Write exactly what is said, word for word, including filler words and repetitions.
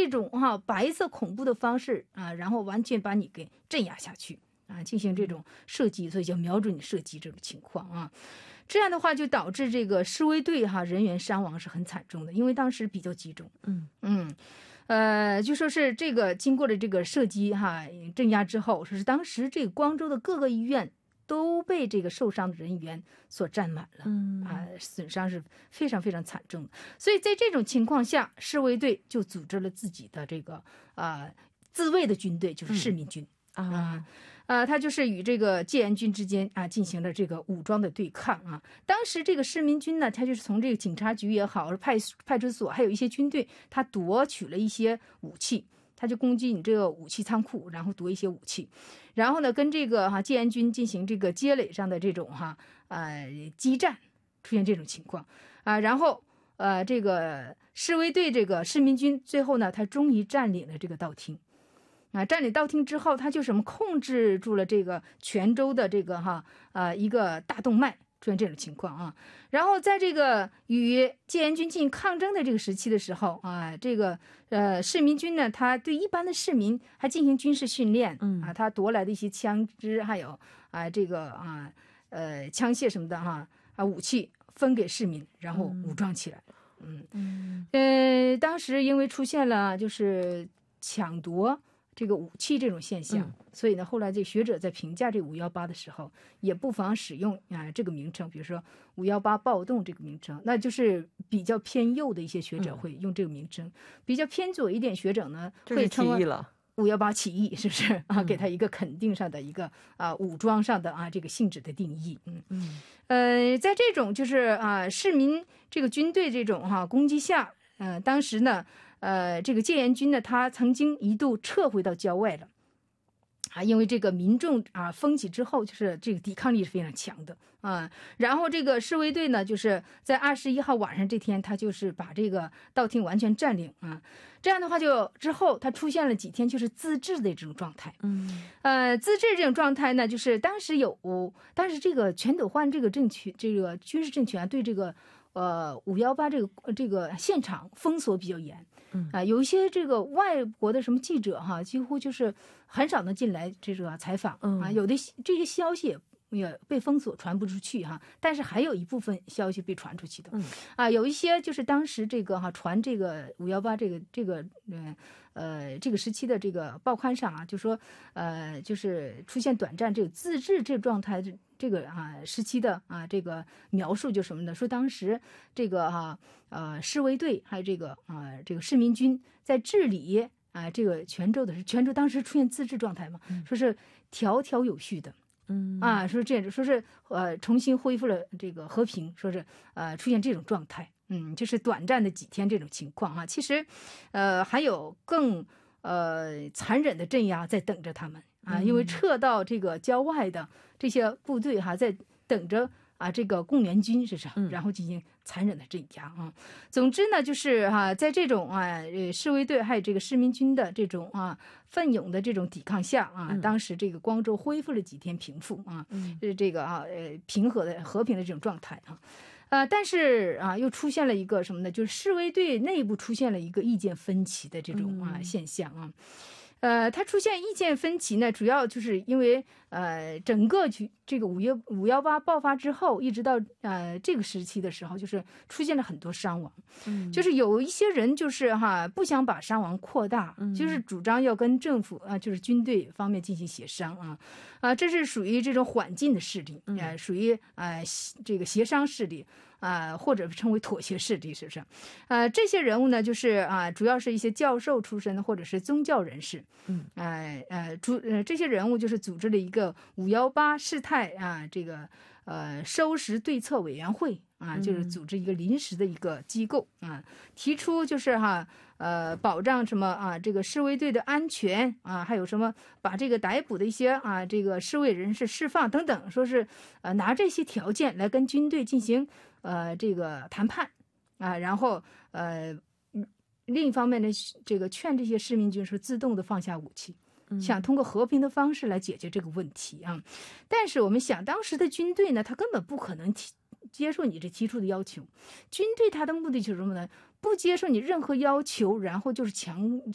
这种哈、啊、白色恐怖的方式啊，然后完全把你给镇压下去啊，进行这种射击，所以叫瞄准你射击这种情况啊。这样的话就导致这个示威队哈、啊、人员伤亡是很惨重的，因为当时比较集中。 嗯嗯。呃，就说是这个经过了这个射击哈镇压之后，说是当时这个光州的各个医院都被这个受伤的人员所占满了， 嗯啊，损伤是非常非常惨重的。所以在这种情况下，示威队就组织了自己的这个啊、呃、自卫的军队，就是市民军。 嗯、 啊，呃，他就是与这个戒严军之间啊进行了这个武装的对抗啊。当时这个市民军呢，他就是从这个警察局也好，派派出所，还有一些军队，他夺取了一些武器，他就攻击你这个武器仓库，然后夺一些武器，然后呢，跟这个哈、啊、戒严军进行这个街垒上的这种哈呃激战，出现这种情况啊，然后呃这个示威队这个市民军最后呢，他终于占领了这个道厅。啊，占领道厅之后，他就什么控制住了这个泉州的这个哈呃一个大动脉，出现这种情况啊。然后在这个与戒严军进行抗争的这个时期的时候啊，这个呃市民军呢，他对一般的市民还进行军事训练， 嗯啊，他夺来的一些枪支，还有啊这个啊呃枪械什么的哈啊武器分给市民，然后武装起来。嗯嗯呃，当时因为出现了就是抢夺这个武器这种现象， 嗯、 所以呢，后来这学者在评价这五幺八的时候，也不妨使用啊、呃、这个名称，比如说五幺八暴动这个名称，那就是比较偏右的一些学者会用这个名称，嗯、比较偏左一点学者呢会称为五幺八起义，是不是啊？给他一个肯定上的一个啊、呃、武装上的啊这个性质的定义，嗯嗯呃，在这种就是啊市民这个军队这种哈、啊、攻击下，呃，当时呢。呃，这个戒严军呢，他曾经一度撤回到郊外了，啊，因为这个民众啊风起之后，就是这个抵抗力是非常强的啊。然后这个示威队呢，就是在二十一号晚上这天，他就是把这个道厅完全占领啊。这样的话就，就之后他出现了几天就是自治的这种状态。 嗯， 呃，自治这种状态呢，就是当时有，当时这个全斗焕这个政权，这个军事政权、啊、对这个。呃，五幺八这个这个现场封锁比较严， 嗯啊、呃，有一些这个外国的什么记者哈，几乎就是很少能进来这个采访啊， 嗯、 有的这些消息也被封锁传不出去哈，但是还有一部分消息被传出去的， 嗯啊，有一些就是当时这个哈传这个五幺八这个这个呃呃这个时期的这个报刊上啊，就说呃就是出现短暂这个自治这个状态。这个啊时期的啊这个描述就什么呢？说当时这个哈、啊、呃示威队还有这个啊这个市民军在治理啊这个泉州的是泉州当时出现自治状态嘛， 嗯、 说是条条有序的， 嗯啊说这样说是呃重新恢复了这个和平，说是呃出现这种状态，嗯就是短暂的几天这种情况啊，其实呃还有更呃残忍的镇压在等着他们。啊，因为撤到这个郊外的这些部队哈，在等着啊这个共援军是啥，然后进行残忍的镇压啊。总之呢，就是哈、啊，在这种啊呃示威队还有这个市民军的这种啊奋勇的这种抵抗下啊， 嗯、 当时这个光州恢复了几天平复啊， 嗯、 这个啊呃平和的和平的这种状态啊。呃，但是啊，又出现了一个什么呢？就是示威队内部出现了一个意见分歧的这种啊、 嗯、 现象啊。呃，它出现意见分歧呢，主要就是因为呃，整个局这个五幺五幺八爆发之后，一直到呃这个时期的时候，就是出现了很多伤亡， 嗯， 就是有一些人就是哈不想把伤亡扩大， 嗯、 就是主张要跟政府啊、呃，就是军队方面进行协商啊啊、呃，这是属于这种缓进的势力，呃， 嗯、 属于啊、呃、这个协商势力。啊、呃，或者称为妥协势力，是不是？呃，这些人物呢，就是啊、呃，主要是一些教授出身或者是宗教人士。 嗯， 呃呃，主呃这些人物就是组织了一个五幺八事态啊，这个呃收拾对策委员会啊，就是组织一个临时的一个机构啊，提出就是哈呃保障什么啊这个示威队的安全啊，还有什么把这个逮捕的一些啊这个示威人士释放等等，说是呃拿这些条件来跟军队进行。呃，这个谈判啊，然后呃，另一方面呢，这个劝这些市民军说自动的放下武器，想通过和平的方式来解决这个问题啊。但是我们想，当时的军队呢，他根本不可能提接受你这提出的要求。军队他的目的就是什么呢？不接受你任何要求，然后就是强